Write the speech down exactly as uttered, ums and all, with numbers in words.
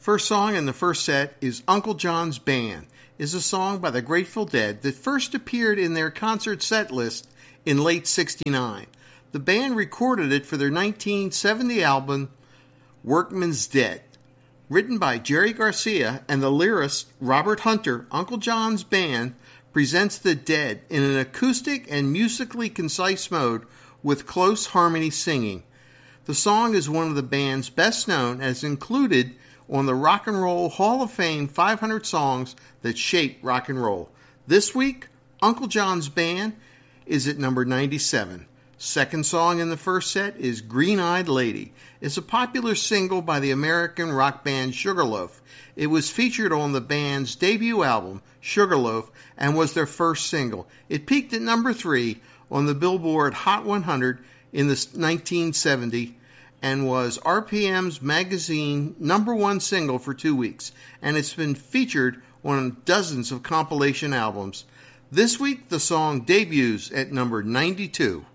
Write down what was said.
First song in the first set is Uncle John's Band, is a song by the Grateful Dead that first appeared in their concert set list in late sixty-nine. The band recorded it for their nineteen seventy album, Workman's Dead. Written by Jerry Garcia and the lyricist Robert Hunter, Uncle John's Band presents the Dead in an acoustic and musically concise mode with close harmony singing. The song is one of the band's best known, as included on the Rock and Roll Hall of Fame five hundred Songs That Shaped Rock and Roll. This week, Uncle John's Band is at number ninety-seven. Second song in the first set is Green-Eyed Lady. It's a popular single by the American rock band Sugarloaf. It was featured on the band's debut album, Sugarloaf, and was their first single. It peaked at number three on the Billboard Hot one hundred in the nineteen seventy and was R P M's magazine number one single for two weeks, and it's been featured on dozens of compilation albums. This week, the song debuts at number ninety-two.